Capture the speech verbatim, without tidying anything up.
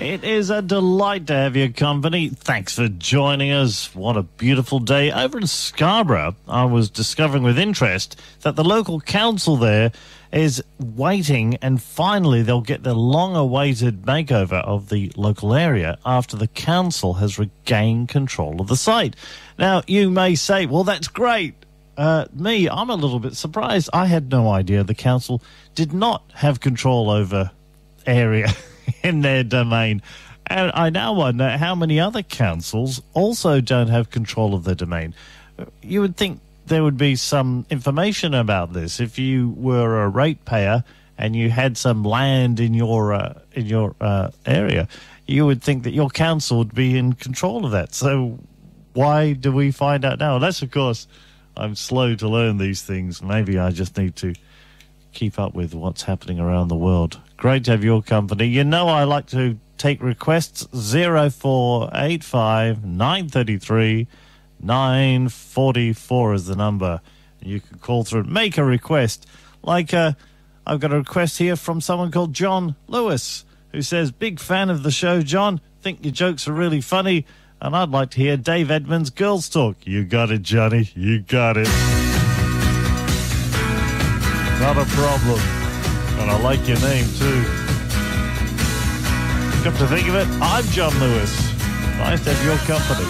It is a delight to have your company. Thanks for joining us. What a beautiful day. Over in Scarborough, I was discovering with interest that the local council there is waiting, and finally they'll get the long-awaited makeover of the local area after the council has regained control of the site. Now, you may say, well, that's great. Uh, me, I'm a little bit surprised. I had no idea the council did not have control over area in their domain. And I now wonder how many other councils also don't have control of their domain. You would think there would be some information about this. If you were a ratepayer and you had some land in your uh, in your uh, area, you would think that your council would be in control of that. So why do we find out now? Unless, of course, I'm slow to learn these things. Maybe I just need to keep up with what's happening around the world. Great to have your company. You know I like to take requests. zero four eight five nine three three nine four four is the number. You can call through and make a request. Like, uh, I've got a request here from someone called John Lewis, who says, big fan of the show, John. Think your jokes are really funny. And I'd like to hear Dave Edmunds' Girls Talk. You got it, Johnny. You got it. Not a problem. And I like your name, too. Come to think of it, I'm John Lewis. Nice to have your company.